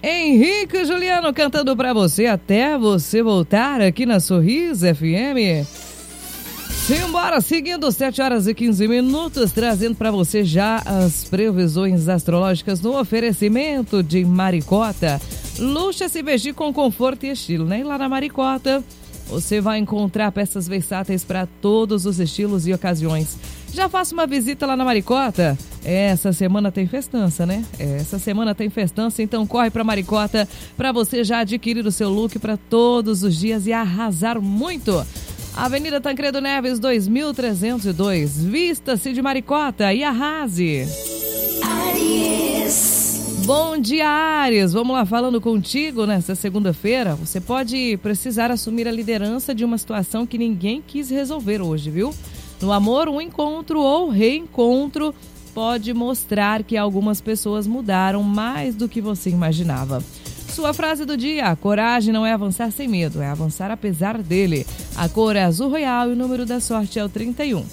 Henrique e Juliano cantando pra você até você voltar aqui na Sorriso FM. Simbora, seguindo 7h15, trazendo pra você já as previsões astrológicas no oferecimento de Maricota. Luxa se vestir com conforto e estilo, né? E lá na Maricota você vai encontrar peças versáteis para todos os estilos e ocasiões. Já faça uma visita lá na Maricota. Essa semana tem festança, né? Essa semana tem festança, então corre pra Maricota para você já adquirir o seu look para todos os dias e arrasar muito. Avenida Tancredo Neves, 2302. Vista-se de Maricota e arrase. Áries. Bom dia, Áries. Vamos lá, falando contigo nessa segunda-feira. Você pode precisar assumir a liderança de uma situação que ninguém quis resolver hoje, viu? No amor, um encontro ou reencontro pode mostrar que algumas pessoas mudaram mais do que você imaginava. Sua frase do dia: coragem não é avançar sem medo, é avançar apesar dele. A cor é azul royal e o número da sorte é o 31.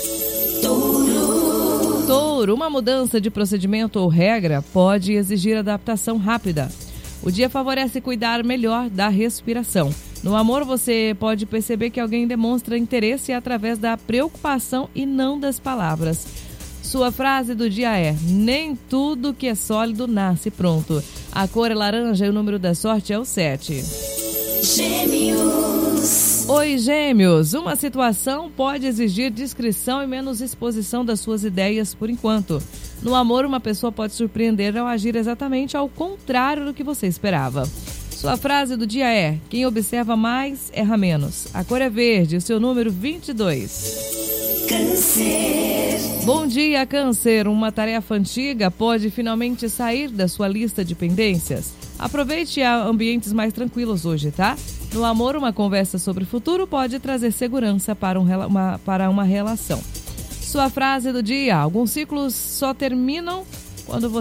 Touro, uma mudança de procedimento ou regra pode exigir adaptação rápida. O dia favorece cuidar melhor da respiração. No amor, você pode perceber que alguém demonstra interesse através da preocupação e não das palavras. Sua frase do dia é: nem tudo que é sólido nasce pronto. A cor é laranja e o número da sorte é o 7. Gêmeos. Oi, Gêmeos. Uma situação pode exigir discrição e menos exposição das suas ideias por enquanto. No amor, uma pessoa pode surpreender ao agir exatamente ao contrário do que você esperava. Sua frase do dia é: quem observa mais, erra menos. A cor é verde, o seu número 22. Câncer. Bom dia, Câncer. Uma tarefa antiga pode finalmente sair da sua lista de pendências. Aproveite ambientes mais tranquilos hoje, tá? No amor, uma conversa sobre o futuro pode trazer segurança para uma relação. Sua frase do dia: alguns ciclos só terminam quando